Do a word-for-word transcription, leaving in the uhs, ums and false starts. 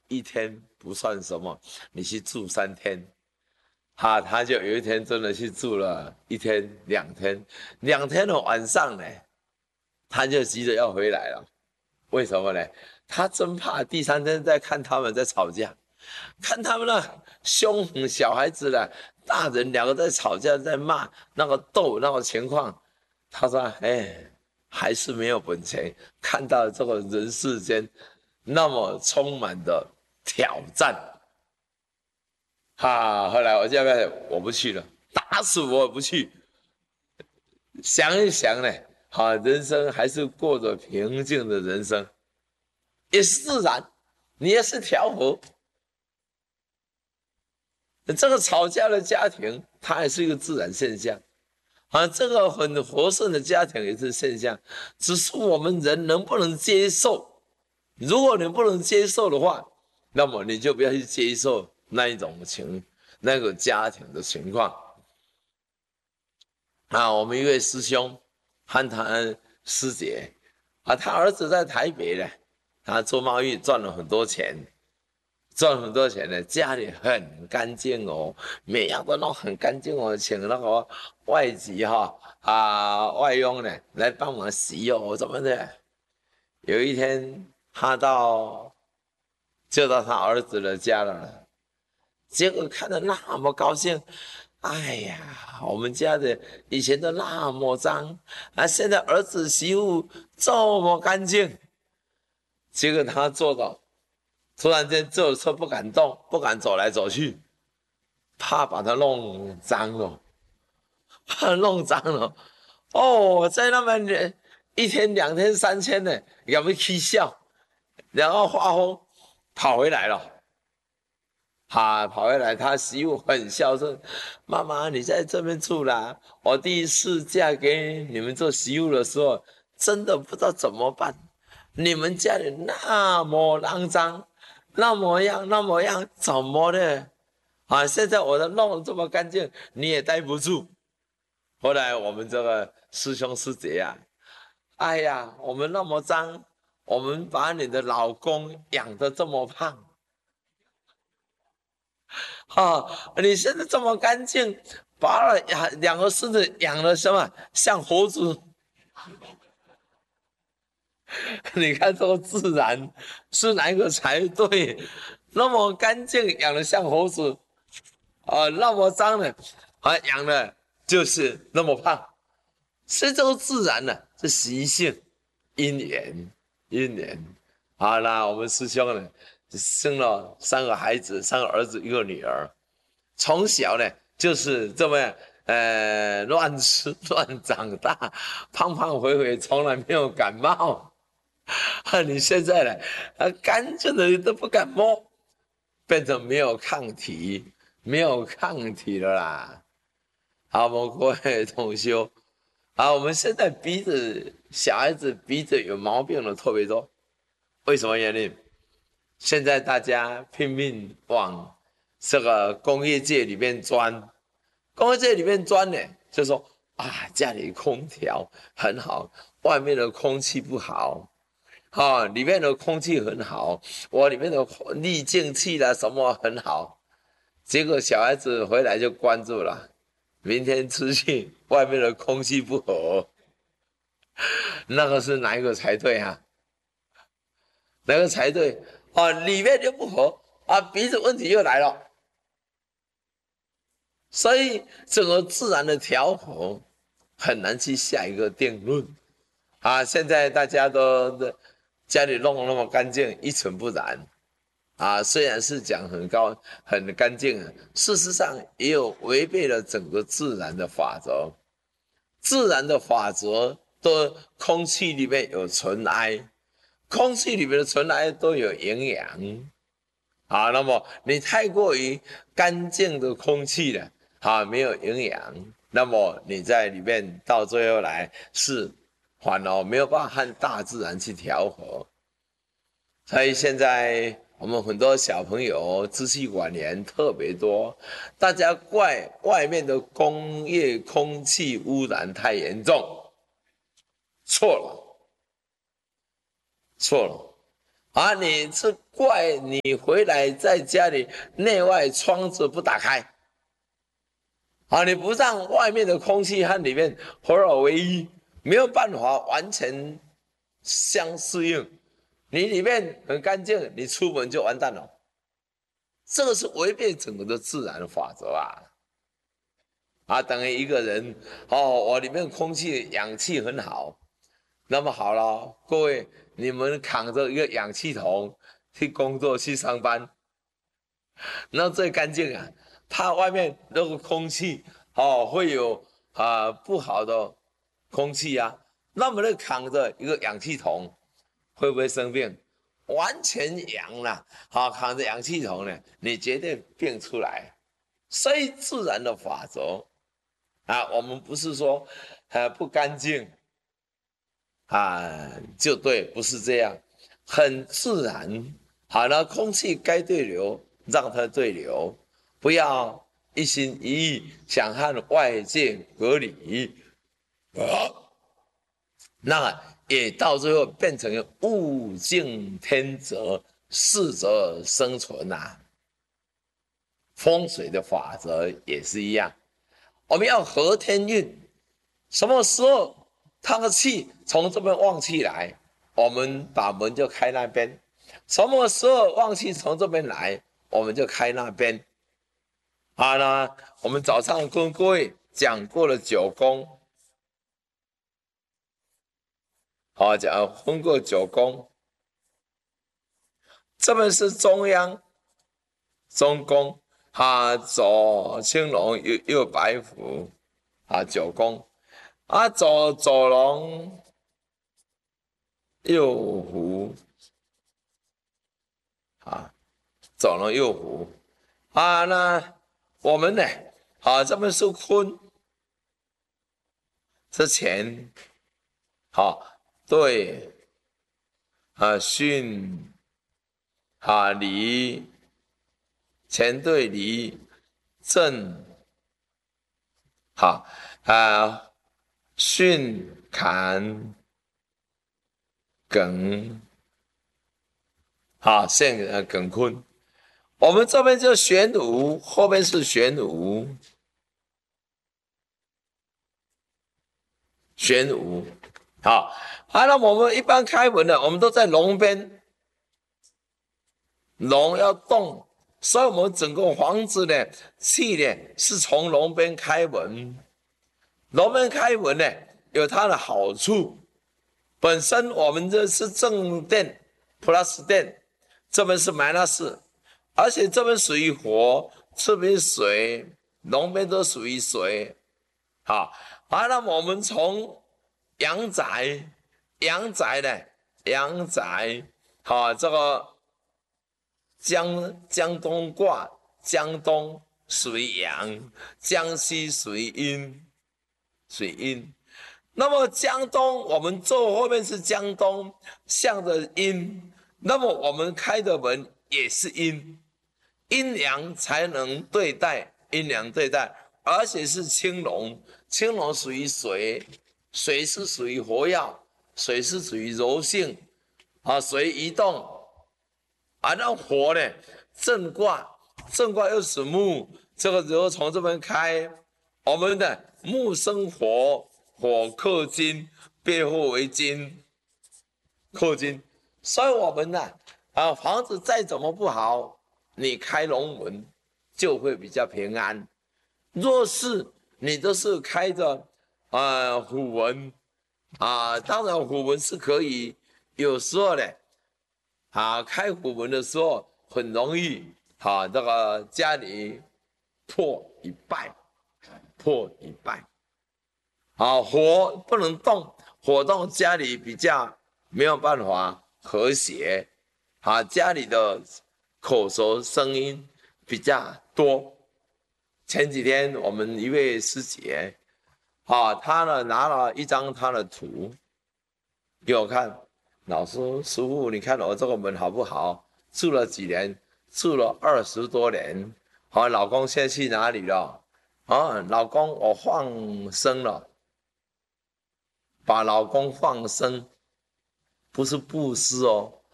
一天不算什么，你去住三天。哈，他就有一天真的去住了一天、两天，两天的晚上呢，他就急着要回来了。为什么呢？他真怕第三天再看他们在吵架，看他们那凶狠小孩子的大人两个在吵架，在骂那个斗那个情况。他说：“哎，还是没有本钱看到这个人世间那么充满的挑战。”哈，后来我就在我不去了，打死我也不去。想一想呢，好，人生还是过着平静的人生，也是自然，你也是调和。这个吵架的家庭，它也是一个自然现象。啊，这个很和顺的家庭也是现象，只是我们人能不能接受。如果你不能接受的话，那么你就不要去接受那一种情，那个家庭的情况。啊，我们一位师兄和他师姐，啊，他儿子在台北呢，他做贸易赚了很多钱。赚很多钱的，家里很干净哦，每样都弄很干净哦，请那个外籍哈啊外佣呢来帮忙洗哦，怎么的？有一天他到就到他儿子的家了，结果看得那么高兴，哎呀，我们家的以前都那么脏啊，现在儿子媳妇这么干净，结果他做到。突然间坐车不敢动，不敢走来走去，怕把它弄脏了，怕弄脏了。哦，在那边一天、两天、三天呢，有没有气笑？然后发疯跑回来了，哈，跑回来，他媳妇很孝顺，妈妈你在这边住啦。我第一次嫁给你们做媳妇的时候，真的不知道怎么办，你们家里那么肮脏。那么样那么样怎么的啊？现在我的弄得这么干净，你也待不住。后来我们这个师兄师姐呀、啊，哎呀，我们那么脏，我们把你的老公养得这么胖，啊，你现在这么干净，把两两个狮子养了什么像猴子？你看这个自然是哪一个才对？那么干净养得像猴子。啊，那么脏的，啊，养的就是那么胖，是这个自然的，是习性，因缘，因缘。好啦，我们师兄呢，生了三个孩子，三个儿子，一个女儿，从小呢就是这么呃乱吃乱长大，胖胖回回，从来没有感冒。啊，你现在呢，啊，干净的都不敢摸，变成没有抗体。没有抗体了啦！好，我们各位同修，啊，我们现在鼻子小孩子鼻子有毛病的特别多，为什么原因？现在大家拼命往这个工业界里面钻，工业界里面钻呢，就说啊，家里空调很好，外面的空气不好。啊，里面的空气很好，我里面的滤净器啦什么很好。结果小孩子回来就关注了，明天出去外面的空气不好，那个是哪一个才对啊？哪个才对啊？里面就不好啊，鼻子问题又来了。所以整个自然的调和很难去下一个定论啊。现在大家都家里弄得那么干净，一尘不染。啊，虽然是讲很高很干净，事实上也有违背了整个自然的法则。自然的法则都空气里面有尘埃，空气里面的尘埃都有营养。啊，那么你太过于干净的空气了，啊，没有营养，那么你在里面到最后来是反而没有办法和大自然去调和。所以现在我们很多小朋友支气管炎特别多，大家怪外面的工业空气污染太严重，错了，错了。 啊，你是怪你回来在家里内外窗子不打开，啊，你不让外面的空气和里面合二为一，没有办法完全相适应。你里面很干净，你出门就完蛋了。这个是违背整个的自然法则啊！啊，等于一个人哦，我里面空气氧气很好，那么好了，各位，你们扛着一个氧气筒去工作去上班，那最干净啊。怕外面那个空气哦会有啊、呃、不好的空气啊，那么呢扛着一个氧气筒会不会生病？完全阳了，好、啊、扛着氧气筒呢，你绝对病出来。所以自然的法则啊，我们不是说呃不干净啊就对，不是这样，很自然。好了，空气该对流，让它对流，不要一心一意想和外界隔离，啊，那也到最后变成物竞天择，适者生存呐、啊。风水的法则也是一样，我们要合天运，什么时候它的气从这边旺气来，我们把门就开那边；什么时候旺气从这边来，我们就开那边。啊，那我们早上跟各位讲过了九宫，好讲分过九宫，这边是中央中宫，啊，左青龙右右白虎，啊，九宫，啊，左左龙右虎，啊，左龙右虎，啊，那我们呢？啊，这边是坤，之前，好，对，啊，巽，啊，离，乾对离，震，好，啊，巽坎艮，好，现呃艮坤。我们这边就玄武，后面是玄武，玄武，好，好，那我们一般开门的，我们都在龙边，龙要动，所以我们整个房子呢，气呢是从龙边开门，龙边开门呢有它的好处，本身我们这是正电 plus 电，这边是 minus，而且这边属于火，这边水，龙边都属于水，好，好，那么我们从阳宅，阳宅呢，阳宅，好，这个江江东卦，江东属于阳，江西属于阴，属于阴。那么江东，我们坐后面是江东，向着阴，那么我们开的门也是阴，阴阳才能对待，阴阳对待，而且是青龙，青龙属于水，水是属于活跃，水是属于柔性，啊，水移动，啊，那火呢？正卦，正卦又是木，这个时候从这边开，我们的木生火，火克金，背后为金，克金，所以我们呢，啊，房子再怎么不好，你开龙门就会比较平安。若是你都是开着呃虎门啊，当然虎门是可以，有时候呢，啊，开虎门的时候很容易，啊，这个家里破一败，破一败，啊，火不能动，火动家里比较没有办法和谐，啊，家里的口舌声音比较多。前几天我们一位师姐，啊，她呢拿了一张她的图给我看，老师师傅，你看我这个门好不好？住了几年？住了二十多年。好、啊，老公现在去哪里了？啊，老公我放生了，把老公放生，不是布施哦，